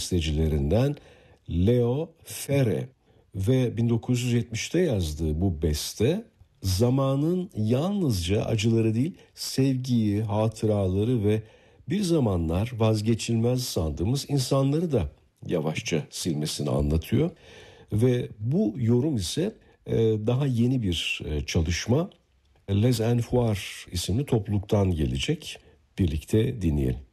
bestecilerinden Leo Ferre ve 1970'te yazdığı bu beste zamanın yalnızca acıları değil, sevgiyi, hatıraları ve bir zamanlar vazgeçilmez sandığımız insanları da yavaşça silmesini anlatıyor. Ve bu yorum ise daha yeni bir çalışma Les Enfoirs isimli topluluktan gelecek. Birlikte dinleyelim.